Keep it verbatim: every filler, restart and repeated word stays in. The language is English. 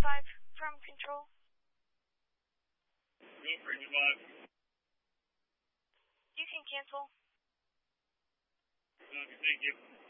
five from control. Go for five. You can cancel. Okay, thank you.